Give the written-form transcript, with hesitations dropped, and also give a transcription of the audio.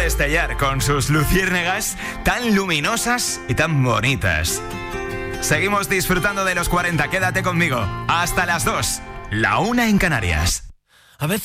destellar con sus luciérnagas tan luminosas y tan bonitas. Seguimos disfrutando de los 40, quédate conmigo. Hasta las 2, la 1 en Canarias.